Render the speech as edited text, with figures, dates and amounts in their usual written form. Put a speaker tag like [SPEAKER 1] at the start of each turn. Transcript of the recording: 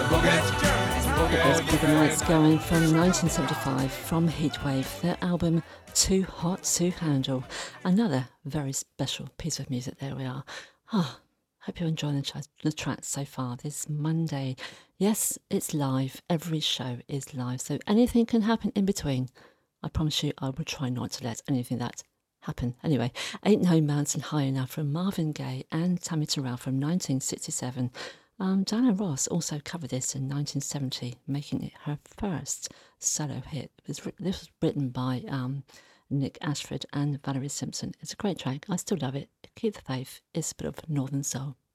[SPEAKER 1] Let's keep the nights going from 1975 from Heatwave, their album Too Hot to Handle. Another very special piece of music. There we are. Hope you're enjoying the tracks so far this Monday. Yes, it's live. Every show is live, so anything can happen in between. I promise you I will try not to let anything that happen. Anyway, Ain't No Mountain High Enough from Marvin Gaye and Tammy Terrell from 1967. Diana Ross also covered this in 1970, making it her first solo hit. This was written by Nick Ashford and Valerie Simpson. It's a great track. I still love it. Keep the Faith. It's a bit of Northern Soul.